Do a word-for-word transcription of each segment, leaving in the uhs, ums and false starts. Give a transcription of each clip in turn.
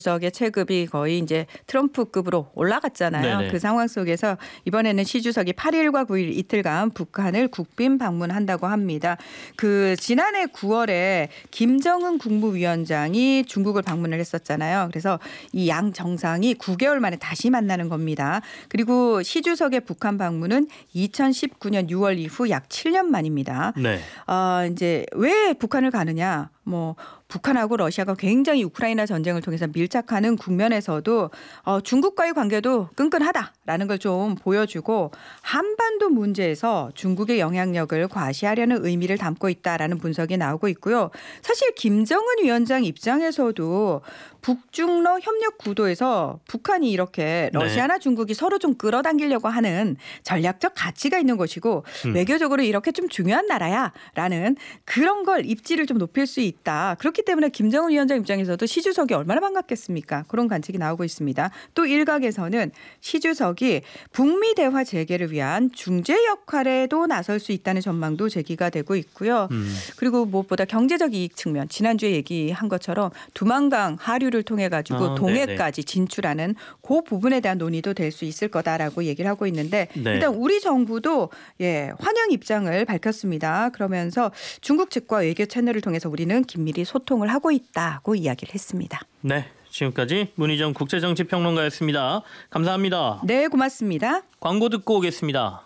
적의 체급이 거의 이제 트럼프급으로 올라갔잖아요. 네네. 그 상황 속에서 이번에는 시 주석이 팔 일과 구 일 이틀간 북한을 국빈 방문한다고 합니다. 그 지난해 구월에 김정은 국무위원장이 중국을 방문을 했었잖아요. 그래서 이 양 정상이 구 개월 만에 다시 만나는 겁니다. 그리고 시 주석의 북한 방문은 이천십구 년 유월 이후 약 칠 년 만입니다. 네. 어, 이제 왜 북한을 가느냐? 뭐 북한하고 러시아가 굉장히 우크라이나 전쟁을 통해서 밀착하는 국면에서도 어, 중국과의 관계도 끈끈하다라는 걸 좀 보여주고 한반도 문제에서 중국의 영향력을 과시하려는 의미를 담고 있다라는 분석이 나오고 있고요. 사실 김정은 위원장 입장에서도 북중러 협력 구도에서 북한이 이렇게 러시아나 중국이 서로 좀 끌어당기려고 하는 전략적 가치가 있는 것이고 음. 외교적으로 이렇게 좀 중요한 나라야라는 그런 걸 입지를 좀 높일 수 있다. 그렇기 때문에 김정은 위원장 입장에서도 시 주석이 얼마나 반갑겠습니까? 그런 관측이 나오고 있습니다. 또 일각에서는 시 주석이 북미 대화 재개를 위한 중재 역할에도 나설 수 있다는 전망도 제기가 되고 있고요. 음. 그리고 무엇보다 경제적 이익 측면 지난주에 얘기한 것처럼 두만강 하류를 통해 가지고 아, 동해까지 진출하는 그 부분에 대한 논의도 될 수 있을 거다라고 얘기를 하고 있는데 네. 일단 우리 정부도 예, 환영 입장을 밝혔습니다. 그러면서 중국 측과 외교 채널을 통해서 우리는 긴밀히 소통을 하고 있다고 이야기를 했습니다. 네. 지금까지 문희정 국제정치평론가였습니다. 감사합니다. 네, 고맙습니다. 광고 듣고 오겠습니다.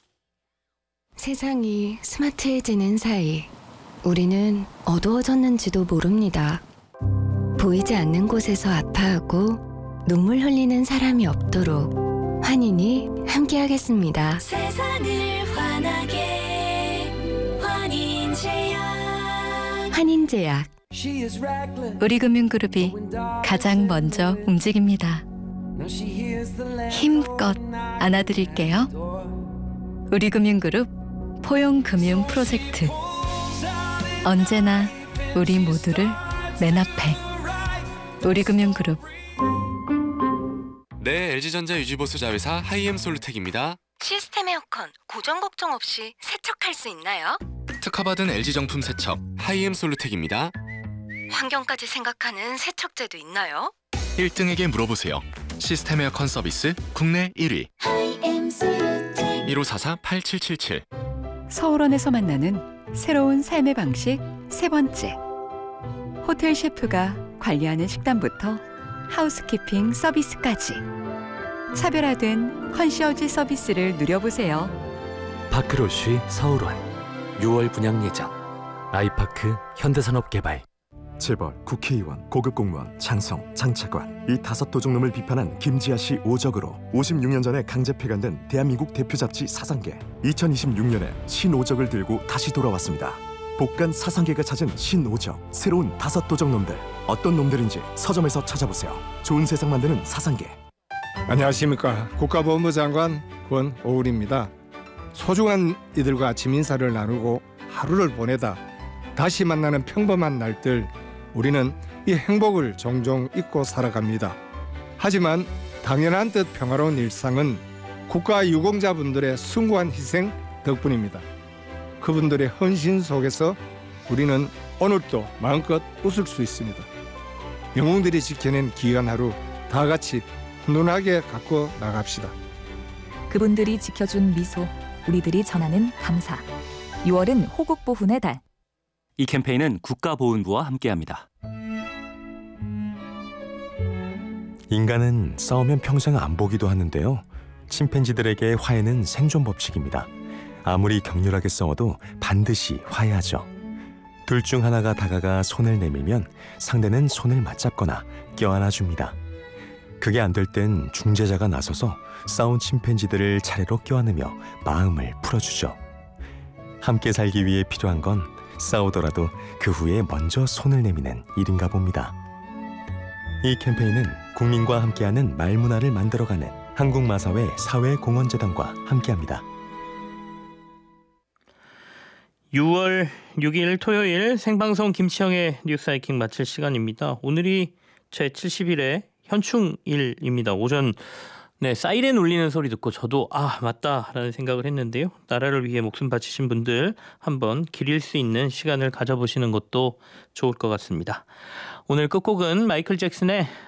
세상이 스마트해지는 사이 우리는 어두워졌는지도 모릅니다. 보이지 않는 곳에서 아파하고 눈물 흘리는 사람이 없도록 환인이 함께하겠습니다. 세상을 환하게 환인제약. 환인제약. 우리금융그룹이 가장 먼저 움직입니다. 힘껏 안아드릴게요. 우리금융그룹 포용금융 프로젝트. 언제나 우리 모두를 맨 앞에. 우리금융그룹. 네, 엘지전자 유지보수 자회사 하이엠솔루텍입니다. 시스템 에어컨 고정 걱정 없이 세척할 수 있나요? 특허받은 엘지 정품 세척 하이엠솔루텍입니다. 환경까지 생각하는 세척제도 있나요? 일 등에게 물어보세요. 시스템 에어컨 서비스 국내 일 위. 일오사사 팔칠칠칠. 서울원에서 만나는 새로운 삶의 방식 세 번째. 호텔 셰프가 관리하는 식단부터 하우스키핑 서비스까지 차별화된 컨시어지 서비스를 누려보세요. 파크로쉬 서울원 유월 분양 예정. 아이파크 현대산업개발. 재벌, 국회의원, 고급 공무원, 장성, 장차관 이 다섯 도둑놈을 비판한 김지아 씨 오적으로 오십육 년 전에 강제 폐간된 대한민국 대표 잡지 사상계. 이천이십육 년에 신오적을 들고 다시 돌아왔습니다. 복간 사상계가 찾은 신오적. 새로운 다섯 도적놈들. 어떤 놈들인지 서점에서 찾아보세요. 좋은 세상 만드는 사상계. 안녕하십니까. 국가보훈부 장관 권오울입니다. 소중한 이들과 아침 인사를 나누고 하루를 보내다 다시 만나는 평범한 날들, 우리는 이 행복을 종종 잊고 살아갑니다. 하지만 당연한 듯 평화로운 일상은 국가 유공자분들의 숭고한 희생 덕분입니다. 그분들의 헌신 속에서 우리는 오늘도 마음껏 웃을 수 있습니다. 영웅들이 지켜낸 귀한 하루 다 같이 훈훈하게 갖고 나갑시다. 그분들이 지켜준 미소, 우리들이 전하는 감사. 유월은 호국보훈의 달. 이 캠페인은 국가보훈부와 함께합니다. 인간은 싸우면 평생 안 보기도 하는데요. 침팬지들에게 화해는 생존 법칙입니다. 아무리 격렬하게 싸워도 반드시 화해하죠. 둘 중 하나가 다가가 손을 내밀면 상대는 손을 맞잡거나 껴안아줍니다. 그게 안 될 땐 중재자가 나서서 싸운 침팬지들을 차례로 껴안으며 마음을 풀어주죠. 함께 살기 위해 필요한 건 싸우더라도 그 후에 먼저 손을 내미는 일인가 봅니다. 이 캠페인은 국민과 함께하는 말문화를 만들어가는 한국마사회 사회공헌재단과 함께합니다. 유월 육일 토요일 생방송 김치영의 뉴스 하이킹 마칠 시간입니다. 오늘이 제칠십 일의 현충일입니다. 오전 네, 사이렌 울리는 소리 듣고 저도 아 맞다라는 생각을 했는데요. 나라를 위해 목숨 바치신 분들 한번 기릴 수 있는 시간을 가져보시는 것도 좋을 것 같습니다. 오늘 끝곡은 마이클 잭슨의